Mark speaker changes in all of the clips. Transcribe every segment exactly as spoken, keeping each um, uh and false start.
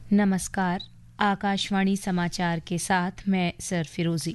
Speaker 1: नमस्कार, आकाशवाणी समाचार के साथ मैं सर फिरोजी।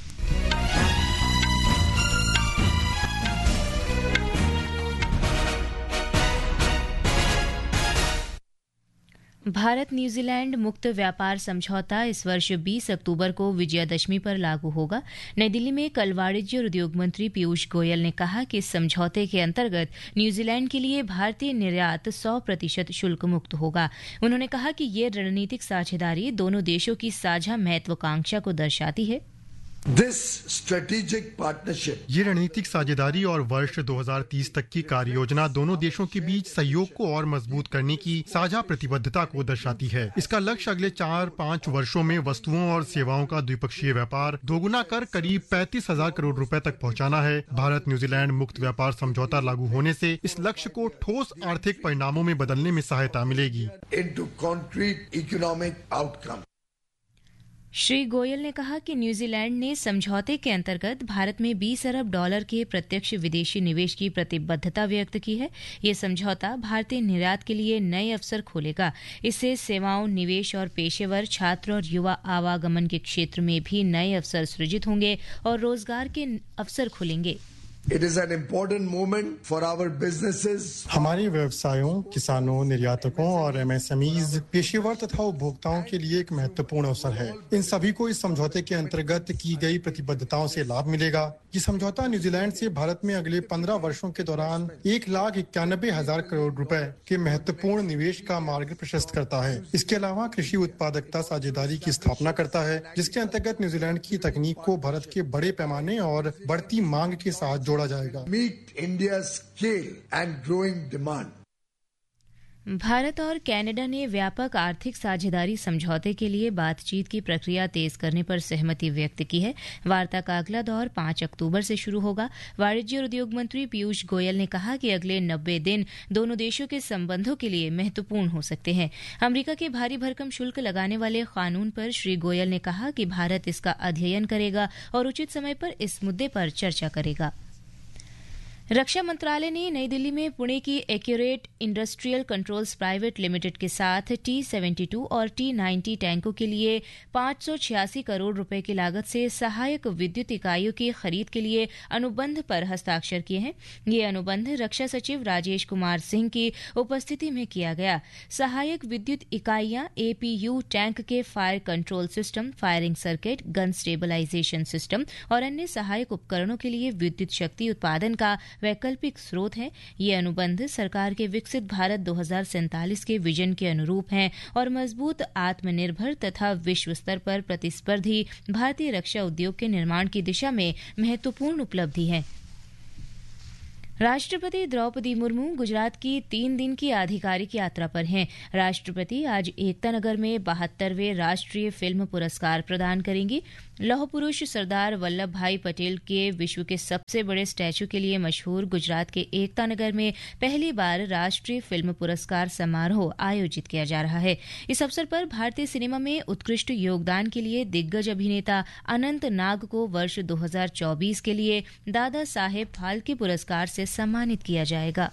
Speaker 1: भारत न्यूजीलैंड मुक्त व्यापार समझौता इस वर्ष बीस अक्टूबर को विजयादशमी पर लागू होगा। नई दिल्ली में कल वाणिज्य और उद्योग मंत्री पीयूष गोयल ने कहा कि इस समझौते के अंतर्गत न्यूजीलैंड के लिए भारतीय निर्यात सौ प्रतिशत शुल्क मुक्त होगा। उन्होंने कहा कि ये रणनीतिक साझेदारी दोनों देशों की साझा महत्वाकांक्षा को दर्शाती है।
Speaker 2: This strategic partnership
Speaker 3: ये रणनीतिक साझेदारी और वर्ष दो हज़ार तीस तक की कार्य योजना दोनों देशों के बीच सहयोग को और मजबूत करने की साझा प्रतिबद्धता को दर्शाती है। इसका लक्ष्य अगले चार पाँच वर्षों में वस्तुओं और सेवाओं का द्विपक्षीय व्यापार दोगुना कर करीब पैंतीस हजार करोड़ रुपए तक पहुंचाना है। भारत न्यूजीलैंड मुक्त व्यापार समझौता लागू होने से इस लक्ष्य को ठोस आर्थिक परिणामों में बदलने में सहायता मिलेगी।
Speaker 2: into concrete economic outcome.
Speaker 1: Shri Goyal ने कहा कि न्यूजीलैंड ने समझौते के अंतर्गत भारत में बीस अरब डॉलर के प्रत्यक्ष विदेशी निवेश की प्रतिबद्धता व्यक्त की है। ये समझौता भारतीय निर्यात के लिए नए अवसर खोलेगा। इससे सेवाओं, निवेश और पेशेवर, छात्र और युवा आवागमन के क्षेत्र में भी नए अवसर सृजित होंगे और रोजगार के अवसर खुलेंगे।
Speaker 2: It is an important moment for our businesses.
Speaker 3: हमारे व्यवसायों, किसानों, निर्यातकों और एमएसएमईज, पेशेवर तथा उपभोक्ताओं के लिए एक महत्वपूर्ण अवसर है। इन सभी को इस समझौते के अंतर्गत की गई प्रतिबद्धताओं से लाभ मिलेगा। ये समझौता न्यूजीलैंड से भारत में अगले पंद्रह वर्षों के दौरान एक लाख इक्यानबे हजार करोड़ रुपए के महत्वपूर्ण निवेश का मार्ग प्रशस्त करता है। इसके अलावा कृषि उत्पादकता साझेदारी की स्थापना करता है, जिसके अंतर्गत न्यूजीलैंड की तकनीक को भारत के बड़े पैमाने और बढ़ती मांग के साथ जोड़ा जाएगा।
Speaker 2: Meet India's scale and growing demand.
Speaker 1: Bharat और कनाडा ने व्यापक आर्थिक साझेदारी समझौते के लिए बातचीत की प्रक्रिया तेज करने पर सहमति व्यक्त की है। वार्ता का अगला दौर पाँच अक्टूबर से शुरू होगा। वाणिज्य और उद्योग मंत्री पीयूष गोयल ने कहा कि अगले नब्बे दिन दोनों देशों के संबंधों के लिए महत्वपूर्ण हो सकते हैं। अमेरिका के भारी भरकम शुल्क लगाने वाले कानून पर श्री गोयल ने कहा कि भारत इसका अध्ययन करेगा और उचित समय पर इस मुद्दे पर चर्चा करेगा। रक्षा मंत्रालय ने नई दिल्ली में पुणे की accurate industrial controls private limited के साथ टी बहत्तर और टी नब्बे टैंकों के लिए पाँच सौ छियासी करोड़ रुपए की लागत से सहायक विद्युत इकाइयों की खरीद के लिए अनुबंध पर हस्ताक्षर किए हैं। ये अनुबंध रक्षा सचिव राजेश कुमार सिंह की उपस्थिति में किया गया। सहायक विद्युत इकाइयां एपीयू, टैंक के fire control system, firing circuit, gun stabilization system और अन्य सहायक उपकरणों के लिए विद्युत शक्ति उत्पादन का वैकल्पिक स्रोत है। ये अनुबंध सरकार के विकसित भारत दो हज़ार सैंतालीस के विजन के अनुरूप हैं और मजबूत, आत्मनिर्भर तथा विश्व स्तर पर प्रतिस्पर्धी भारतीय रक्षा उद्योग के निर्माण की दिशा में महत्वपूर्ण उपलब्धि है। राष्ट्रपति द्रौपदी मुर्मू गुजरात की तीन दिन की आधिकारिक यात्रा पर हैं। राष्ट्रपति आज एकता नगर में बहत्तरवें राष्ट्रीय फिल्म पुरस्कार प्रदान करेंगी। लौह पुरुष सरदार वल्लभ भाई पटेल के विश्व के सबसे बड़े स्टैच्यू के लिए मशहूर गुजरात के एकता नगर में पहली बार राष्ट्रीय फिल्म पुरस्कार समारोह आयोजित किया जा रहा है। इस अवसर पर भारतीय सिनेमा में उत्कृष्ट योगदान के लिए दिग्गज अभिनेता अनंत नाग को वर्ष दो हज़ार चौबीस के लिए दादा साहेब फाल्के पुरस्कार से सम्मानित किया जाएगा।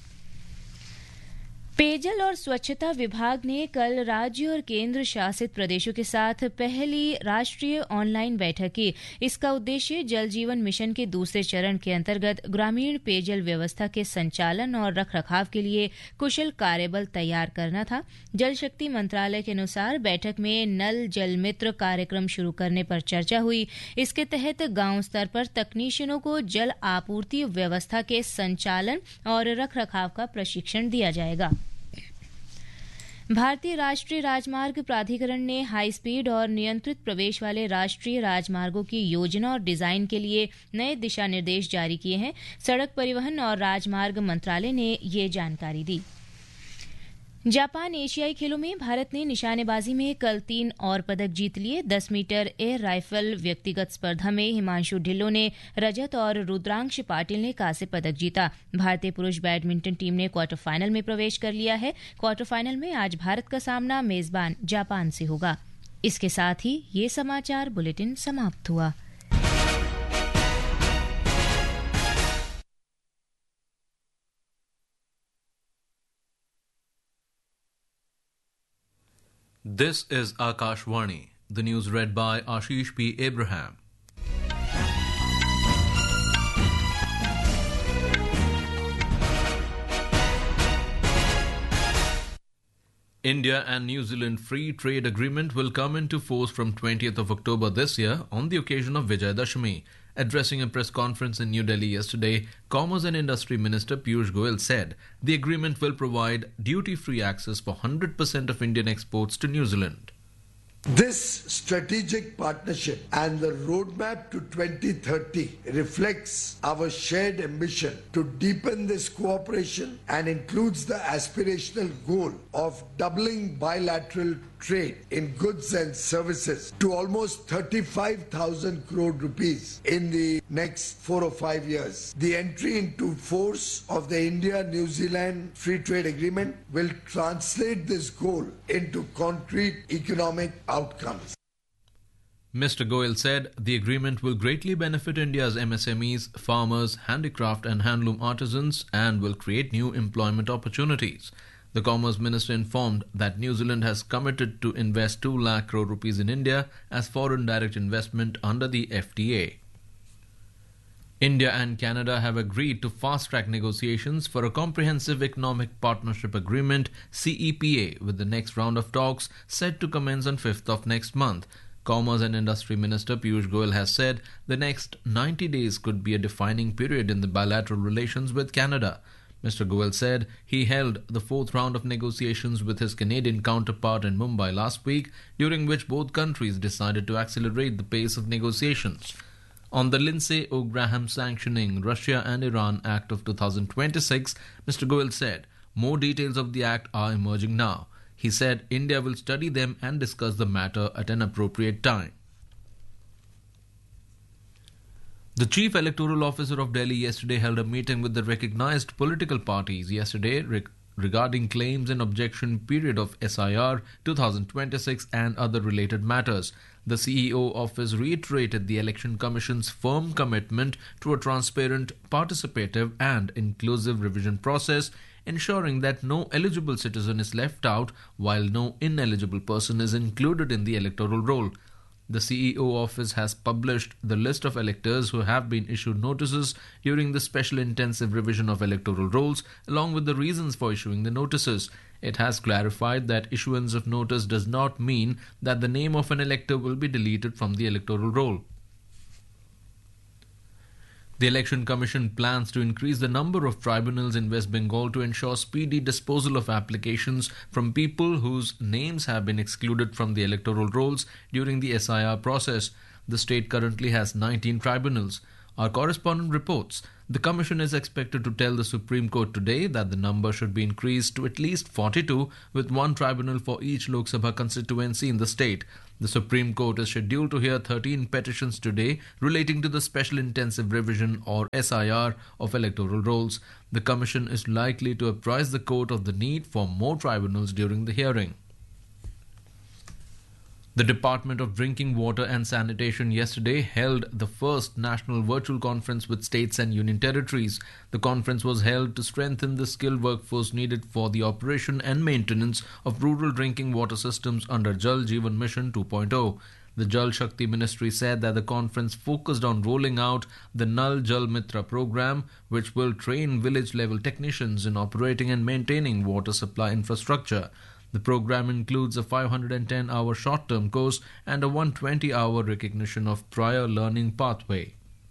Speaker 1: पेयजल और स्वच्छता विभाग ने कल राज्य और केंद्र शासित प्रदेशों के साथ पहली राष्ट्रीय ऑनलाइन बैठक की। इसका उद्देश्य जल जीवन मिशन के दूसरे चरण के अंतर्गत ग्रामीण पेयजल व्यवस्था के संचालन और रखरखाव के लिए कुशल कार्यबल तैयार करना था। जल शक्ति मंत्रालय के अनुसार बैठक में नल जल मित्र कार्यक्रम शुरू करने पर चर्चा हुई। इसके तहत गांव स्तर पर तकनीशियनों को जल आपूर्ति व्यवस्था के संचालन और रखरखाव का प्रशिक्षण दिया जाएगा। भारतीय राष्ट्रीय राजमार्ग प्राधिकरण ने हाई स्पीड और नियंत्रित प्रवेश वाले राष्ट्रीय राजमार्गों की योजना और डिजाइन के लिए नए दिशा निर्देश जारी किए हैं। सड़क परिवहन और राजमार्ग मंत्रालय ने ये जानकारी दी। जापान एशियाई खेलों में भारत ने निशानेबाजी में कल तीन और पदक जीत लिए। दस मीटर एयर राइफल व्यक्तिगत स्पर्धा में हिमांशु ढिल्लों ने रजत और रुद्रांश पाटिल ने कांस्य पदक जीता। भारतीय पुरुष बैडमिंटन टीम ने क्वार्टर फाइनल में प्रवेश कर लिया है। क्वार्टर फाइनल में आज भारत का सामना मेजबान जापान से होगा। इसके साथ ही ये समाचार बुलेटिन समाप्त हुआ।
Speaker 4: This is Akashvani. The news read by Ashish P. Abraham. India and New Zealand Free Trade Agreement will come into force from twentieth of October this year on the occasion of Vijay Dashami. Addressing a press conference in New Delhi yesterday, Commerce and Industry Minister Piyush Goyal said the agreement will provide duty-free access for one hundred percent of Indian exports to New Zealand.
Speaker 2: This strategic partnership and the roadmap to twenty thirty reflects our shared ambition to deepen this cooperation and includes the aspirational goal of doubling bilateral trade in goods and services to almost thirty-five thousand crore rupees in the next four or five years. The entry into force of the India-New Zealand Free Trade Agreement will translate this goal into concrete economic outcomes.
Speaker 4: Mister Goyal said the agreement will greatly benefit India's M S M Es, farmers, handicraft and handloom artisans and will create new employment opportunities. The Commerce Minister informed that New Zealand has committed to invest two lakh crore rupees in India as foreign direct investment under the F T A. India and Canada have agreed to fast-track negotiations for a comprehensive economic partnership agreement C E P A with the next round of talks set to commence on fifth of next month. Commerce and Industry Minister Piyush Goyal has said the next ninety days could be a defining period in the bilateral relations with Canada. Mister Goyal said he held the fourth round of negotiations with his Canadian counterpart in Mumbai last week, during which both countries decided to accelerate the pace of negotiations. On the Lindsey Graham sanctioning Russia and Iran Act of two thousand twenty-six, Mister Goyal said more details of the act are emerging now. He said India will study them and discuss the matter at an appropriate time. The Chief Electoral Officer of Delhi yesterday held a meeting with the recognized political parties yesterday re- regarding claims and objection period of S I R twenty twenty-six and other related matters. The C E O office reiterated the Election Commission's firm commitment to a transparent, participative and inclusive revision process, ensuring that no eligible citizen is left out while no ineligible person is included in the electoral roll. The C E O office has published the list of electors who have been issued notices during the special intensive revision of electoral rolls, along with the reasons for issuing the notices. It has clarified that issuance of notice does not mean that the name of an elector will be deleted from the electoral roll. The Election Commission plans to increase the number of tribunals in West Bengal to ensure speedy disposal of applications from people whose names have been excluded from the electoral rolls during the S I R process. The state currently has nineteen tribunals. Our correspondent reports the Commission is expected to tell the Supreme Court today that the number should be increased to at least forty-two, with one tribunal for each Lok Sabha constituency in the state. The Supreme Court is scheduled to hear thirteen petitions today relating to the Special Intensive Revision or S I R of electoral rolls. The Commission is likely to apprise the court of the need for more tribunals during the hearing. The Department of Drinking Water and Sanitation yesterday held the first national virtual conference with states and union territories. The conference was held to strengthen the skilled workforce needed for the operation and maintenance of rural drinking water systems under Jal Jeevan Mission two point oh. The Jal Shakti Ministry said that the conference focused on rolling out the Nal Jal Mitra program, which will train village-level technicians in operating and maintaining water supply infrastructure. The program includes a five hundred ten hour short-term course and a one hundred twenty hour recognition of prior learning pathway.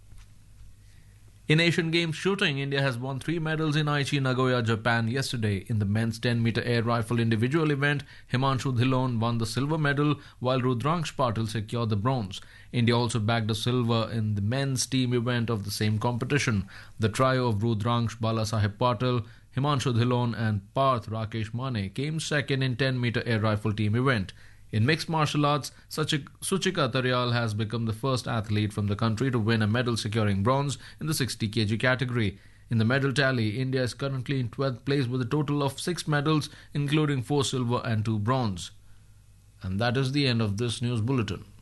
Speaker 4: In Asian Games shooting, India has won three medals in Aichi, Nagoya, Japan yesterday. In the men's ten meter air rifle individual event, Himanshu Dhillon won the silver medal while Rudraksh Patil secured the bronze. India also bagged a silver in the men's team event of the same competition. The trio of Rudraksh Balasaheb Patil, Himanshu Dhillon and Parth Rakesh Mane came second in ten meter air rifle team event. In mixed martial arts, Suchika Taryal has become the first athlete from the country to win a medal, securing bronze in the sixty kilograms category. In the medal tally, India is currently in twelfth place with a total of six medals, including four silver and two bronze. And that is the end of this news bulletin.